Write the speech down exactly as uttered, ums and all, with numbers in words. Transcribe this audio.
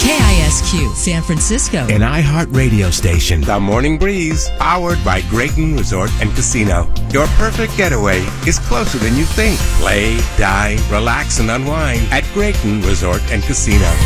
K I S Q, San Francisco. An iHeart radio station. The Morning Breeze, powered by Grayton Resort and Casino. Your perfect getaway is closer than you think. Play, dine, relax, and unwind at Grayton Resort and Casino.